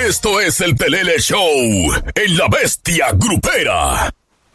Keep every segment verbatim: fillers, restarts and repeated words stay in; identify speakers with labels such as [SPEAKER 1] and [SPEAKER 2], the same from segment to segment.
[SPEAKER 1] Esto es el Pelele Show en La Bestia Grupera.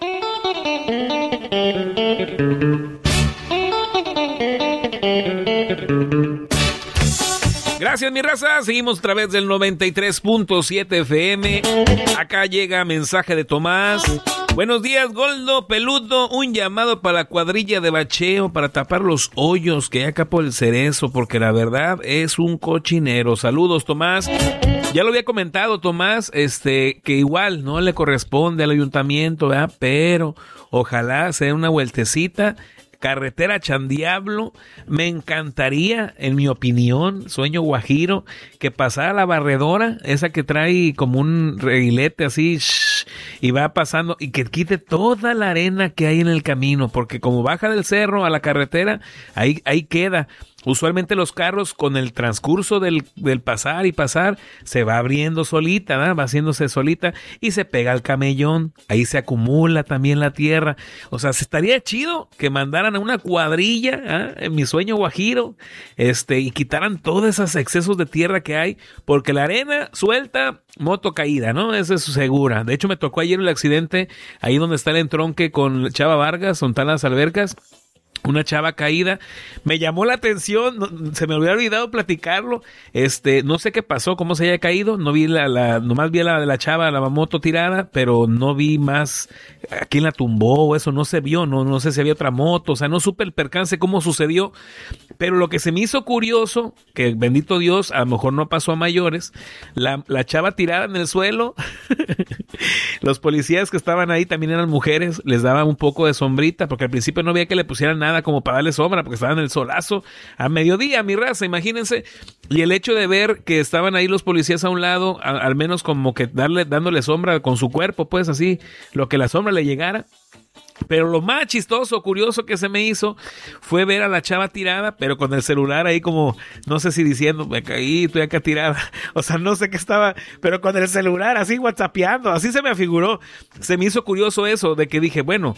[SPEAKER 2] Gracias, mi raza. Seguimos a través del noventa y tres punto siete F M. Acá llega mensaje de Tomás. Buenos días, Goldo, Peludo. Un llamado para la cuadrilla de bacheo para tapar los hoyos que hay acá por el Cerezo, porque la verdad es un cochinero. Saludos, Tomás. Ya lo había comentado, Tomás, este, que igual no le corresponde al ayuntamiento, ¿verdad? Pero ojalá sea una vueltecita. Carretera Chandiablo, me encantaría, en mi opinión, sueño guajiro, que pasara la barredora, esa que trae como un reguilete así, shh, y va pasando, y que quite toda la arena que hay en el camino, porque como baja del cerro a la carretera, ahí, ahí queda. Usualmente los carros con el transcurso del, del pasar y pasar se va abriendo solita, ¿no? Va haciéndose solita y se pega al camellón, ahí se acumula también la tierra. O sea, se estaría chido que mandaran a una cuadrilla, ¿eh? En mi sueño guajiro, este, y quitaran todos esos excesos de tierra que hay, porque la arena suelta, moto caída, ¿no? Eso es segura. De hecho, me tocó ayer el accidente ahí donde está el entronque con Chava Vargas, donde están las albercas. Una chava caída, me llamó la atención, no, se me había olvidado platicarlo, este, no sé qué pasó, cómo se haya caído, no vi la, la nomás vi la de la chava, la moto tirada, pero no vi más a quién la tumbó o eso, no se vio, no, no sé si había otra moto, o sea, no supe el percance cómo sucedió, pero lo que se me hizo curioso, que bendito Dios, a lo mejor no pasó a mayores, la, la chava tirada en el suelo, los policías que estaban ahí también eran mujeres, les daba un poco de sombrita, porque al principio no veía que le pusieran nada como para darle sombra, porque estaban en el solazo a mediodía, mi raza, imagínense, y el hecho de ver que estaban ahí los policías a un lado, a, al menos como que darle, dándole sombra con su cuerpo, pues así, lo que la sombra le llegara. Pero lo más chistoso, curioso que se me hizo fue ver a la chava tirada, pero con el celular ahí como, no sé si diciendo, me caí, estoy acá tirada. O sea, no sé qué estaba, pero con el celular así whatsappeando, así se me afiguró. Se me hizo curioso eso, de que dije, bueno,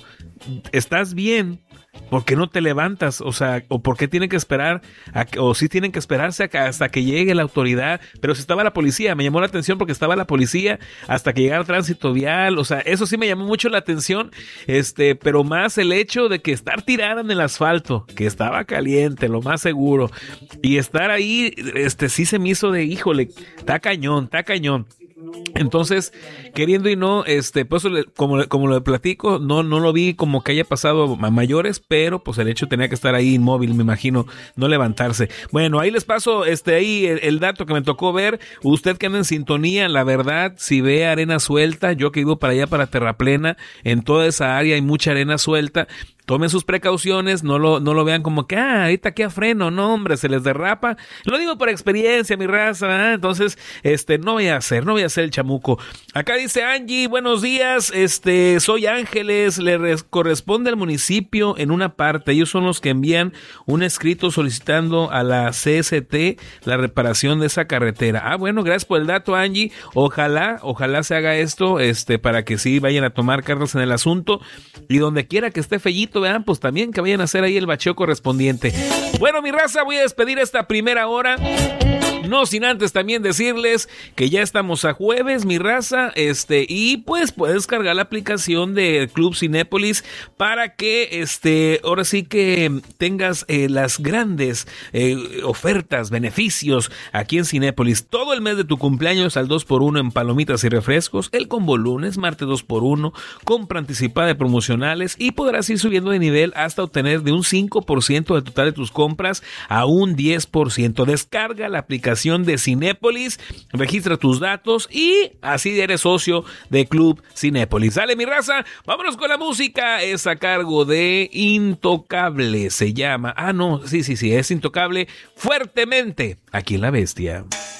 [SPEAKER 2] estás bien, ¿por qué no te levantas? O sea, o por qué tienen que esperar, a que, o sí tienen que esperarse a, hasta que llegue la autoridad. Pero si estaba la policía, me llamó la atención porque estaba la policía hasta que llegara el tránsito vial. O sea, eso sí me llamó mucho la atención, este, pero más el hecho de que estar tirada en el asfalto, que estaba caliente, lo más seguro, y estar ahí, este, sí se me hizo de, híjole, está cañón, está cañón. Entonces, queriendo y no, este, pues como, como lo platico, no, no lo vi como que haya pasado a mayores, pero pues el hecho tenía que estar ahí inmóvil, me imagino, no levantarse. Bueno, ahí les paso este ahí el, el dato que me tocó ver. Usted que anda en sintonía, la verdad, si ve arena suelta, yo que iba para allá para Terraplena, en toda esa área hay mucha arena suelta. Tomen sus precauciones, no lo, no lo vean como que, ah, ahorita aquí a freno, no, hombre, se les derrapa. Lo digo por experiencia, mi raza, ¿eh? Entonces, este, no voy a hacer, no voy a hacer el chamuco. Acá dice Angie, buenos días, este, soy Ángeles, le res- corresponde al municipio en una parte, ellos son los que envían un escrito solicitando a la C S T la reparación de esa carretera. Ah, bueno, gracias por el dato, Angie, ojalá, ojalá se haga esto, este, para que sí vayan a tomar cartas en el asunto, y donde quiera que esté fellito, vean, pues también que vayan a hacer ahí el bacheo correspondiente. Bueno, mi raza, voy a despedir esta primera hora. No sin antes también decirles que ya estamos a jueves, mi raza, este, y pues puedes cargar la aplicación de Club Cinépolis para que, este, ahora sí que tengas eh, las grandes eh, ofertas, beneficios aquí en Cinépolis. Todo el mes de tu cumpleaños al dos por uno en palomitas y refrescos, el combo lunes, martes dos por uno, compra anticipada de promocionales y podrás ir subiendo de nivel hasta obtener de un cinco por ciento del total de tus compras a un diez por ciento. Descarga la aplicación de Cinépolis, registra tus datos y así eres socio de Club Cinépolis. Dale, mi raza, vámonos con la música. Es a cargo de Intocable, se llama. Ah, no, sí, sí, sí, es Intocable, Fuertemente, aquí en La Bestia.